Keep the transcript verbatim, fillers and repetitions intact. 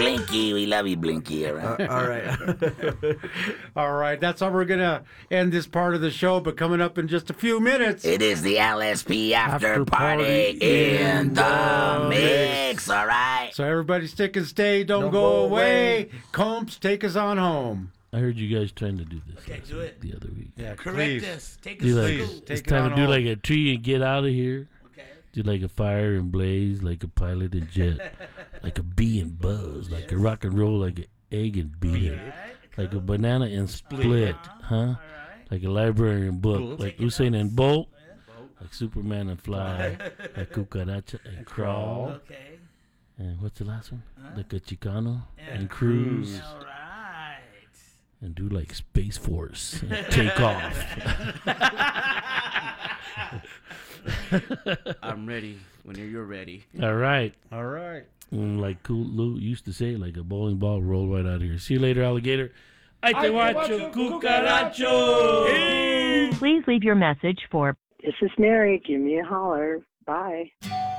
Blinky. We love you, Blinky. All right. Uh, all right. All right, that's how we're going to end this part of the show, but coming up in just a few minutes. It is the L S P after, After party, party in in the the mix. All right. So everybody stick and stay, don't, Don't go, go away. away. Combs, take us on home. I heard you guys trying to do this Okay, last do week, it. the other week. Yeah, Correct please. us. Take Do us like, to Please, school. take it's it time on to do home. like a tree and get out of here. Okay. Do like a fire and blaze, like a pilot and jet, like a bee and buzz, like a rock and roll, like an egg and beat, Right. like a banana and split, huh? All right. Like a library and book, Book. like Usain and Bolt, like Superman and fly, like cucaracha and crawl, Okay. and what's the last one? Like a Chicano And and cruise, All right. and do like Space Force and take off. I'm ready whenever you're ready. All right. All right. Mm, like Cool Lou used to say, like a bowling ball, roll right out of here. See you later, alligator. Ay te guacho, cucaracho. Please leave your message for This is Mary. Give me a holler. Bye.